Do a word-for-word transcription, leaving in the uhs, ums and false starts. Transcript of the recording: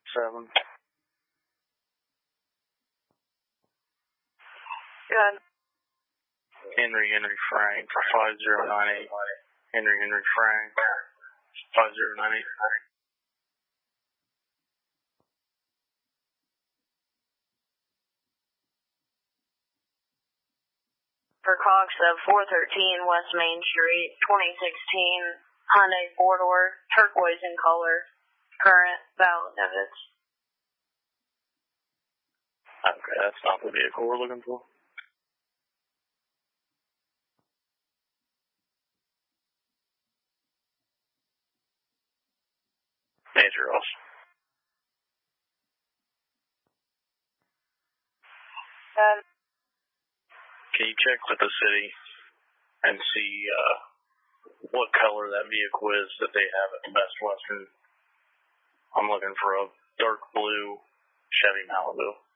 seven. Good. Henry Henry Frank five zero nine eight. Henry Henry Frank five zero nine eight. For Cox of four thirteen West Main Street, twenty sixteen Hyundai four-door, turquoise in color, current, valid debits. Okay, that's not the vehicle we're looking for. Major Ross. Um, Can you check with the city and see uh, what color that vehicle is that they have at the Best Western? I'm looking for a dark blue Chevy Malibu.